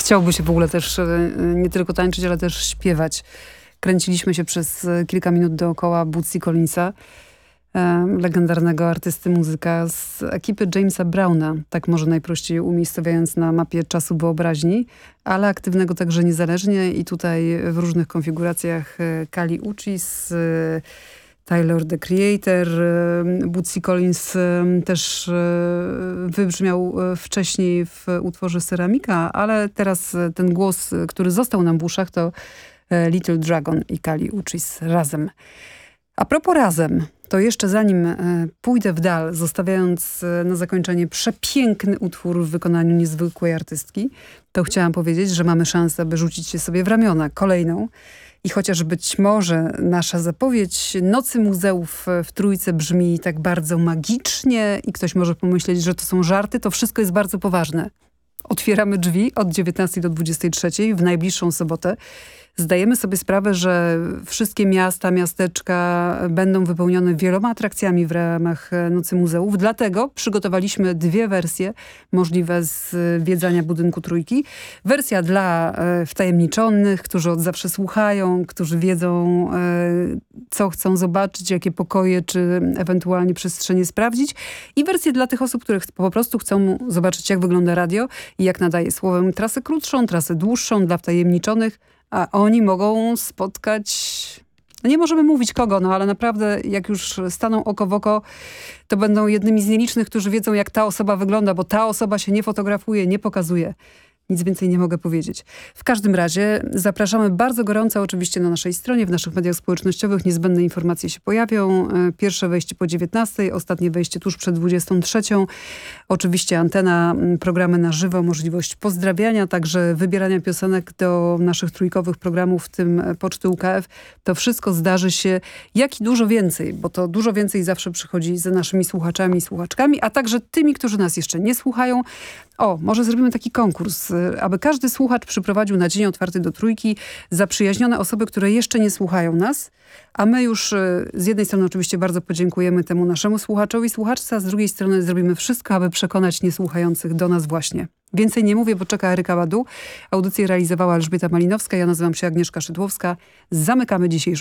chciałoby się w ogóle też nie tylko tańczyć, ale też śpiewać. Kręciliśmy się przez kilka minut dookoła Bootsy Collinsa, legendarnego artysty, muzyka z ekipy Jamesa Browna, tak może najprościej umiejscowiając na mapie czasu wyobraźni, ale aktywnego także niezależnie i tutaj w różnych konfiguracjach Kali Uchis, Tyler, the Creator, Bootsy Collins też wybrzmiał wcześniej w utworze Ceramika, ale teraz ten głos, który został nam w uszach, to Little Dragon i Kali Uchis razem. A propos razem, to jeszcze zanim pójdę w dal, zostawiając na zakończenie przepiękny utwór w wykonaniu niezwykłej artystki, to chciałam powiedzieć, że mamy szansę, by rzucić się sobie w ramiona kolejną. I chociaż być może nasza zapowiedź Nocy Muzeów w Trójce brzmi tak bardzo magicznie i ktoś może pomyśleć, że to są żarty, to wszystko jest bardzo poważne. Otwieramy drzwi od 19 do 23 w najbliższą sobotę. Zdajemy sobie sprawę, że wszystkie miasta, miasteczka będą wypełnione wieloma atrakcjami w ramach Nocy Muzeów. Dlatego przygotowaliśmy dwie wersje możliwe zwiedzania budynku Trójki. Wersja dla wtajemniczonych, którzy od zawsze słuchają, którzy wiedzą, co chcą zobaczyć, jakie pokoje, czy ewentualnie przestrzenie sprawdzić. I wersję dla tych osób, które po prostu chcą zobaczyć, jak wygląda radio i jak nadaje słowem trasę krótszą, trasę dłuższą dla wtajemniczonych. A oni mogą spotkać, no nie możemy mówić kogo, no ale naprawdę jak już staną oko w oko, to będą jednymi z nielicznych, którzy wiedzą, jak ta osoba wygląda, bo ta osoba się nie fotografuje, nie pokazuje. Nic więcej nie mogę powiedzieć. W każdym razie zapraszamy bardzo gorąco oczywiście na naszej stronie, w naszych mediach społecznościowych. Niezbędne informacje się pojawią. Pierwsze wejście po 19, ostatnie wejście tuż przed 23. Oczywiście antena, programy na żywo, możliwość pozdrawiania, także wybierania piosenek do naszych trójkowych programów, w tym Poczty UKF. To wszystko zdarzy się, jak i dużo więcej, bo to dużo więcej zawsze przychodzi za naszymi słuchaczami i słuchaczkami, a także tymi, którzy nas jeszcze nie słuchają. O, może zrobimy taki konkurs, aby każdy słuchacz przyprowadził na dzień otwarty do Trójki zaprzyjaźnione osoby, które jeszcze nie słuchają nas, a my już z jednej strony oczywiście bardzo podziękujemy temu naszemu słuchaczowi, słuchaczce, a z drugiej strony zrobimy wszystko, aby przekonać niesłuchających do nas właśnie. Więcej nie mówię, bo czeka Eryka Badu. Audycję realizowała Elżbieta Malinowska, ja nazywam się Agnieszka Szydłowska. Zamykamy dzisiejszą